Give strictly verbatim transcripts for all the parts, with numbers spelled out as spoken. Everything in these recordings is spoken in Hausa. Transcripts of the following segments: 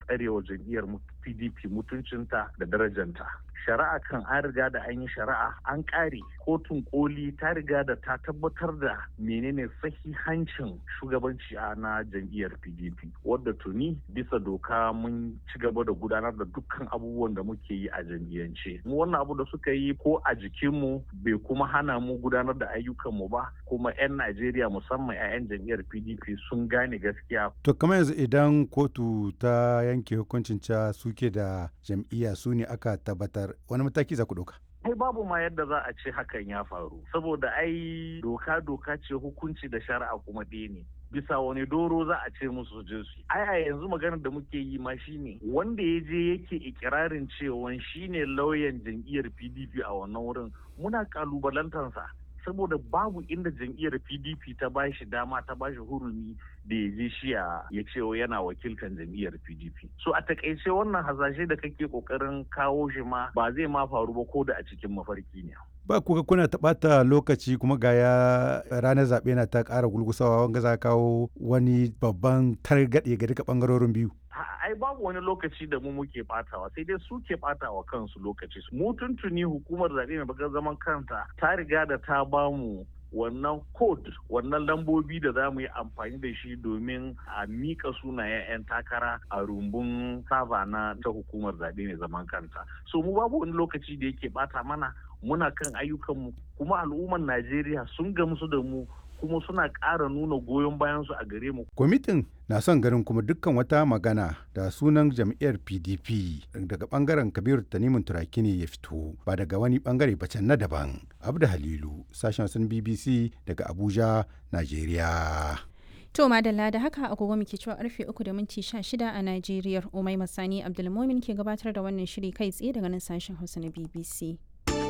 tsarewa jam'iyyar P D P mutuncinta da darajanta. Shari'a kan an riga da an yi shari'a an ƙare, kotun koli ta riga da ta tabbatar da menene sahihancin shugabanci a na jam'iyyar P D P, wadda tuni bisa doka mun ci gaba da gudanar da dukkan abubuwan da muke yi a jam'iyyance. Mu wannan abu da suka yi ko a jikinmu bai kuma hana mu gudanar da ayyukanmu ba, kuma 'yan Najeriya musamman 'ya'yan jam'iyyar P D P sun gane gaskiya. To kamar yanzu idan kotu ta yanke hukuncin cewa suke da jam'iyya su ne aka tabbatar, wani mataki za ku ɗauka? Ai babu ma yadda za a ce hakan ya faru, saboda ai doka doka ce, hukunci da shari'a kuma ɗaya ne. Bisa wani doro za a ce musu je su. Ai a yanzu maganar da muke yi ma shine wanda ya je yake ikirarin cewa shine lauyan jam'iyyar P D P a wannan wurin, muna kalubalantarsa. Saboda babu inda jam'iyyar P D P ta bashi dama ta bashi hurumi da ya je shi ya ce yana wakilkan jam'iyyar P D P. So a takaice wannan hasashe da kake kokarin kawo shi ma ba zai ma faru ba ko da a cikin mafarki ne. Ba kuka kuna taɓata lokaci kuma ga ya ranar zaɓe na ta ƙara gulgusawa wanga za kawo wani babban targaɗe ga duka ɓangarorin biyu. Ai babu wani lokaci da mu muke batawa, sai dai su ke batawa kansu lokaci. Mu tuntuni hukumar zaɓe mai bakar zaman kanta ta riga da ta bamu wannan code, wannan lambobi da za mu yi amfani da shi domin a mika sunayen 'yan takara a rumbun savana ta hukumar zaɓe mai zaman kanta. So mu babu wani lokaci da yake bata mana, muna kan ayyukanmu, kuma al'ummar Najeriya sun gamsu da mu kuma suna ƙara nuna goyon bayansu a gare mu. Kwamitin na son ganin kuma dukkan wata magana da sunan jam'iyyar P D P daga bangaren Kabiru Tanimun Turaki ne ya fito, ba daga wani bangare ba can na daban. Abda Halilu, sashen sun B B C daga Abuja, Najeriya. To madalla da haka agogo muke cewa karfe uku da minti sha shida a Najeriya. Umai Masani Abdulmumin ke gabatar da wannan shiri kai tsaye daga nan sashen Hausa na B B C.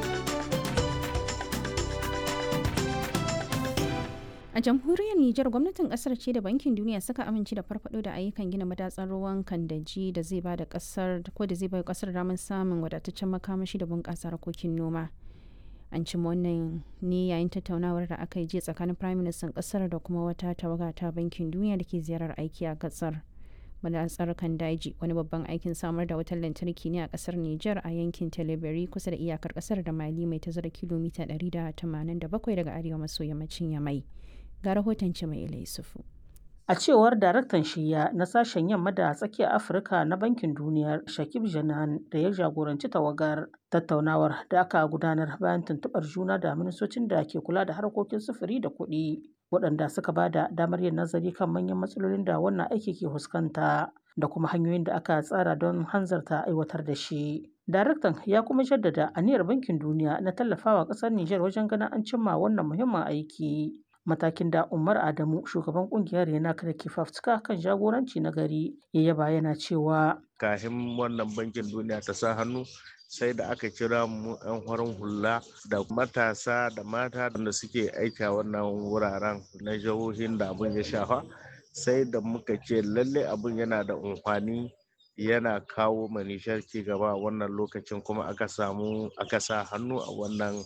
A jamhuriyar Nijar, gwamnatin kasar ce da Bankin Duniya suka amince da farfado da ayyukan gina madatsar ruwan Kandaji da zai ba da kasar ko da zai bai kasar damar samun wadataccen makamashi da bunƙasa harkokin noma. An cimma wannan ne yayin tattaunawar da aka yi jiya tsakanin Prime Minister kasar da kuma wata tawaga ta Bankin Duniya da ke ziyarar aiki a kasar. Madatsar Kandaji wani babban aikin samar da wutar lantarki ne a kasar Nijar a yankin Teleberi kusa da iyakar kasar da Mali mai tazara kilomita ɗari da tamanin da bakwai daga arewa maso yammacin Yamai. Ga rahoton Cimaila Yusufu. A cewar daraktan shiya na sashen yamma da tsakiyar Afirka na Bankin Duniya, Shakib Janan, da ya jagoranci tawagar tattaunawar da aka gudanar bayan tuntuɓar juna da ministocin da ke kula da harkokin sufuri da kuɗi, waɗanda suka ba da damar yin nazari kan manyan matsalolin da wannan aiki ke fuskanta da kuma hanyoyin da aka tsara don hanzarta aiwatar da shi. Daraktan ya kuma jaddada aniyar Bankin Duniya na tallafawa ƙasar Nijar wajen ganin an cimma wannan muhimmin aiki. Matakin da Umar Adamu, shugaban kungiyar Renak da ke fafutuka kan jagoranci na gari, ya yaba yana cewa kafin wannan Bankin Duniya ta sa hannu sai da aka kira mu 'yan farin hula da matasa da mata da suke aiki a wannan wuraren na jihohin da abin ya shafa, sai da muka ce lalle abin yana da amfani, yana kawo manishar ci gaba a wannan lokacin, kuma aka samu aka sa hannu a wannan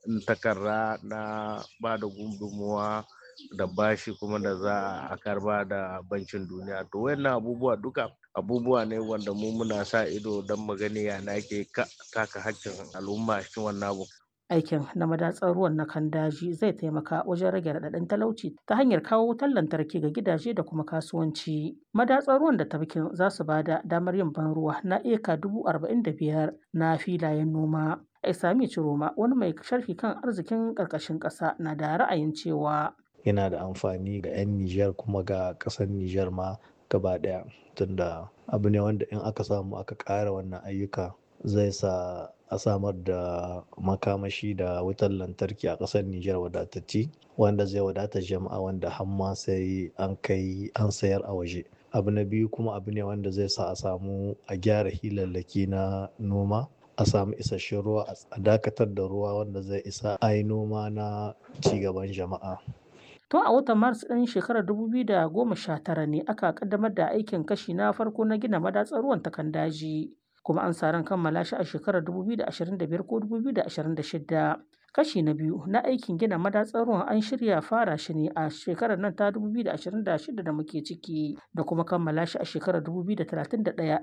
takarda na ba da gudunmuwa da bashi kuma da za a karba da Bankin Duniya. To wayannan abubuwa duka abubuwa ne wanda mu muna sa ido don mu gani yana ke taka hakkin al'umma cikin wannan abu. Aikin na madatsar ruwan na Kandaji zai taimaka wajen rage raɗaɗin talauci ta hanyar kawo wutar lantarki ga gidaje da kuma kasuwanci. Madatsar ruwan da tafkin za su ba da damar yin ban ruwa na eka dubu arba'in da biyar na filayen noma. Isami Ciroma, wani mai sharhi kan arzikin ƙarƙashin ƙasa, na da ra'ayin cewa yana da amfani ga 'yan Nijar kuma ga ƙasar Nijar ma gaba ɗaya, tunda abu ne wanda in aka samu aka ƙara wannan ayyuka zai sa a samar da makamashi da wutar lantarki a ƙasar Nijar wadatacce, wanda zai wadata jama'a, wanda hamma sai an kai an sayar a waje. Abu na biyu kuma abu ne wanda zai sa a samu a gyara hilallaki na noma, a samu isasshen ruwa, a dakatar da ruwa wanda zai isa a yi noma na cigaban jama'a. Tun a watan Maris ɗin shekarar dubu biyu da goma sha tara ne aka kaddamar da aikin kashi na farko na gina madatsar ruwan ta Kandaji, kuma an sa ran kammala shi a shekarar dubu biyu da ashirin da biyar ko dubu biyu da ashirin da shida. Kashi na biyu na aikin gina madatsar ruwan an shirya fara shi ne a shekarar nan ta dubu biyu da ashirin da shida da muke ciki, da kuma kammala shi a shekarar dubu biyu da talatin da ɗaya.